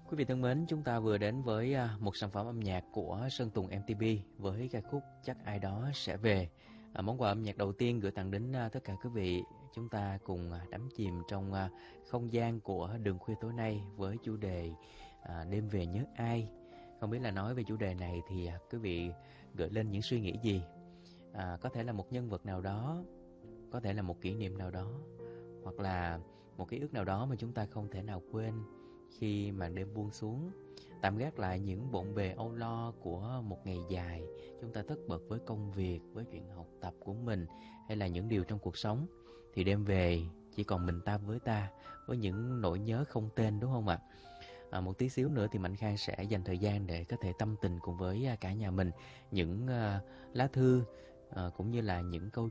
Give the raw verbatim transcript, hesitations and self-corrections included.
Quý vị thân mến, chúng ta vừa đến với à, một sản phẩm âm nhạc của Sơn Tùng em tê pê với ca khúc Chắc Ai Đó Sẽ Về. À, món quà âm nhạc đầu tiên gửi tặng đến à, tất cả quý vị. Chúng ta cùng à, đắm chìm trong à, không gian của đường khuya tối nay với chủ đề à, Đêm Về Nhớ Ai. Không biết là nói về chủ đề này thì à, quý vị gửi lên những suy nghĩ gì? À, có thể là một nhân vật nào đó, có thể là một kỷ niệm nào đó, hoặc là một ký ức nào đó mà chúng ta không thể nào quên khi màn đêm buông xuống. Tạm gác lại những bộn bề âu lo của một ngày dài, chúng ta tất bật với công việc, với chuyện học tập của mình, hay là những điều trong cuộc sống, thì đêm về chỉ còn mình ta với ta, với những nỗi nhớ không tên, đúng không ạ? À, một tí xíu nữa thì Mạnh Khang sẽ dành thời gian để có thể tâm tình cùng với cả nhà mình những uh, lá thư, uh, cũng như là những câu